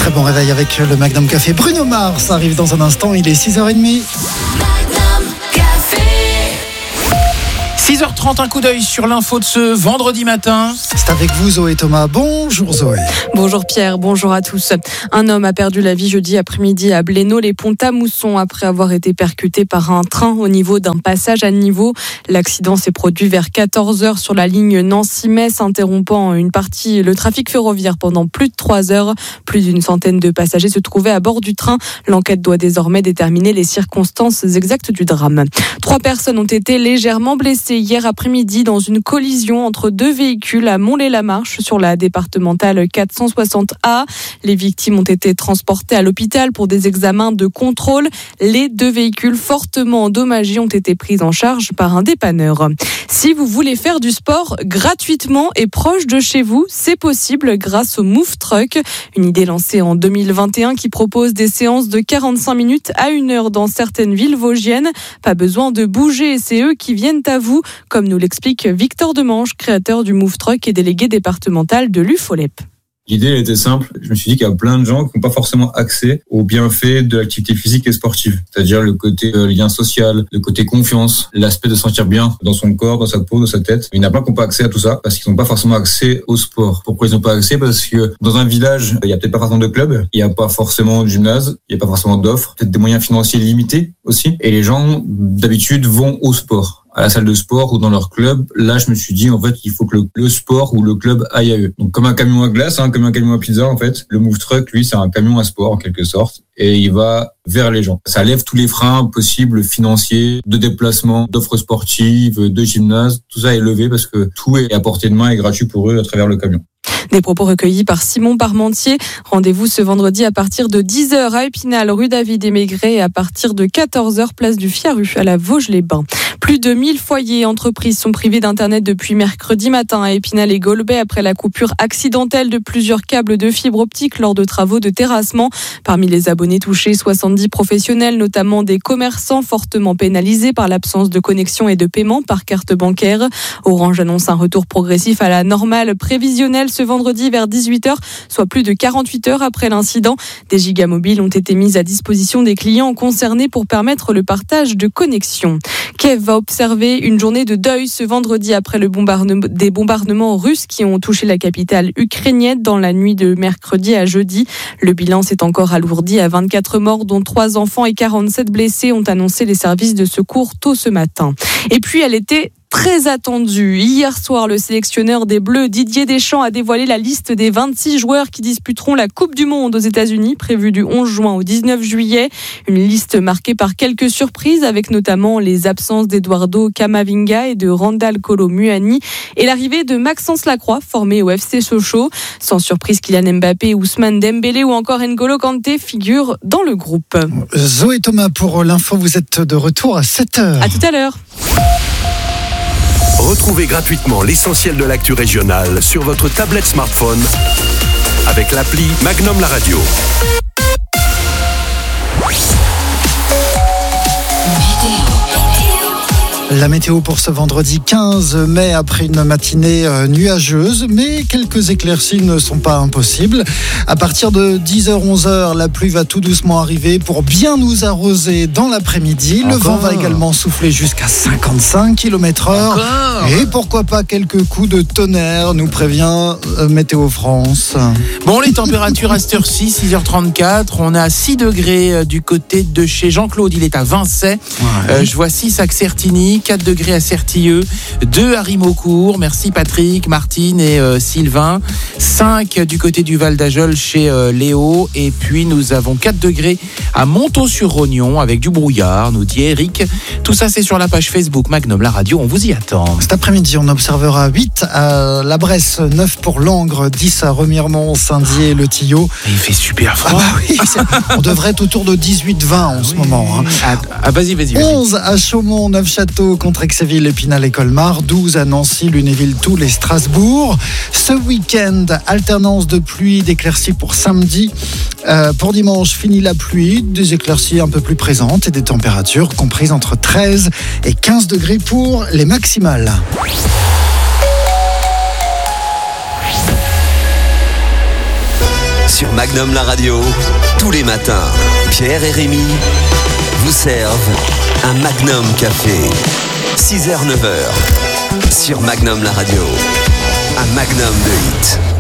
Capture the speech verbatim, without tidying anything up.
très bon réveil avec le Magnum Café. Bruno Mars arrive dans un instant, il est six heures trente. six heures trente, un coup d'œil sur l'info de ce vendredi matin. C'est avec vous Zoé Thomas. Bonjour Zoé. Bonjour Pierre, bonjour à tous. Un homme a perdu la vie jeudi après-midi à Blénaud-les-Ponts-à-Mousson après avoir été percuté par un train au niveau d'un passage à niveau. L'accident s'est produit vers quatorze heures sur la ligne Nancy-Metz, interrompant une partie le trafic ferroviaire pendant plus de trois heures. Plus d'une centaine de passagers se trouvaient à bord du train. L'enquête doit désormais déterminer les circonstances exactes du drame. Trois personnes ont été légèrement blessées hier après-midi dans une collision entre deux véhicules à Montlhéry-la-Marche sur la départementale quatre cent soixante A. Les victimes ont été transportées à l'hôpital pour des examens de contrôle. Les deux véhicules fortement endommagés ont été pris en charge par un dépanneur. Si vous voulez faire du sport gratuitement et proche de chez vous, c'est possible grâce au Move Truck, une idée lancée en deux mille vingt et un qui propose des séances de quarante-cinq minutes à une heure dans certaines villes vosgiennes. Pas besoin de bouger, c'est eux qui viennent à vous, comme nous l'explique Victor Demange, créateur du Move Truck et délégué départemental de l'U F O L E P. L'idée, elle était simple. Je me suis dit qu'il y a plein de gens qui n'ont pas forcément accès aux bienfaits de l'activité physique et sportive. C'est-à-dire le côté euh, lien social, le côté confiance, l'aspect de se sentir bien dans son corps, dans sa peau, dans sa tête. Il y en a plein qui n'ont pas accès à tout ça parce qu'ils n'ont pas forcément accès au sport. Pourquoi ils n'ont pas accès? Parce que dans un village, il n'y a peut-être pas forcément de club, il n'y a pas forcément de gymnase, il n'y a pas forcément d'offres, peut-être des moyens financiers limités aussi. Et les gens, d'habitude, vont au sport, à la salle de sport ou dans leur club. Là, je me suis dit, en fait, il faut que le, le sport ou le club aille à eux. Donc, comme un camion à glace, hein, comme un camion à pizza, en fait, le Move Truck, lui, c'est un camion à sport, en quelque sorte, et il va vers les gens. Ça lève tous les freins possibles financiers, de déplacement, d'offres sportives, de gymnase. Tout ça est levé parce que tout est à portée de main et gratuit pour eux à travers le camion. Des propos recueillis par Simon Parmentier. Rendez-vous ce vendredi à partir de dix heures à Épinal, rue David et Maigret, et à partir de quatorze heures, place du Fiaru, à la Vosges-les-Bains. Plus de mille foyers et entreprises sont privés d'Internet depuis mercredi matin à Épinal et Golbet après la coupure accidentelle de plusieurs câbles de fibre optique lors de travaux de terrassement. Parmi les abonnés touchés, soixante-dix professionnels, notamment des commerçants fortement pénalisés par l'absence de connexion et de paiement par carte bancaire. Orange annonce un retour progressif à la normale prévisionnelle ce vendredi vers dix-huit heures, soit plus de quarante-huit heures après l'incident. Des gigamobiles ont été mis à disposition des clients concernés pour permettre le partage de connexion. Kiev va observer une journée de deuil ce vendredi après le bombardement, des bombardements russes qui ont touché la capitale ukrainienne dans la nuit de mercredi à jeudi. Le bilan s'est encore alourdi à vingt-quatre morts, dont trois enfants et quarante-sept blessés, ont annoncé les services de secours tôt ce matin. Et puis elle était très attendu. Hier soir, le sélectionneur des Bleus, Didier Deschamps, a dévoilé la liste des vingt-six joueurs qui disputeront la Coupe du Monde aux États-Unis, prévue du onze juin au dix-neuf juillet. Une liste marquée par quelques surprises, avec notamment les absences d'Eduardo Camavinga et de Randal Kolo Muani et l'arrivée de Maxence Lacroix, formé au F C Sochaux. Sans surprise, Kylian Mbappé, Ousmane Dembélé ou encore N'Golo Kanté figurent dans le groupe. Zoé Thomas, pour l'info, vous êtes de retour à sept heures. À tout à l'heure. Retrouvez gratuitement l'essentiel de l'actu régionale sur votre tablette smartphone avec l'appli Magnum La Radio. La météo pour ce vendredi quinze mai, après une matinée nuageuse, mais quelques éclaircies ne sont pas impossibles. À partir de dix heures, onze heures, la pluie va tout doucement arriver pour bien nous arroser dans l'après-midi. Le vent va également souffler jusqu'à cinquante-cinq kilomètres heure. Encore. Et pourquoi pas quelques coups de tonnerre, nous prévient Météo France. Bon, les températures à cette heure-ci, six heures trente-quatre, on est à six degrés du côté de chez Jean-Claude, il est à Vinçay. Ouais. Euh, je vois six à Certigny, quatre degrés à Certilleux, deux à Rimaucourt, merci Patrick, Martine et euh, Sylvain, cinq du côté du Val d'Ajol chez euh, Léo, et puis nous avons quatre degrés à Montaut-sur-Rognon avec du brouillard, nous dit Eric. Tout ça c'est sur la page Facebook Magnum La Radio, on vous y attend. Cet après-midi on observera huit à la Bresse, neuf pour Langres, dix à Remiremont, Saint-Dié, Le Tillot. Il fait super froid. Ah bah oui, on devrait être autour de dix-huit vingt en oui. ce moment. Hein. Ah, ah vas-y, vas-y, vas-y. onze à Chaumont, Neufchâteau, Contrexéville, Épinal et Colmar, douze à Nancy, Lunéville, Toul et Strasbourg. Ce week-end, alternance de pluie, d'éclaircies pour samedi. Euh, pour dimanche, fini la pluie, des éclaircies un peu plus présentes et des températures comprises entre treize et quinze degrés pour les maximales. Sur Magnum la radio, tous les matins, Pierre et Rémi vous servent un Magnum Café. six heures neuf heures. Sur Magnum la radio, un Magnum de hit.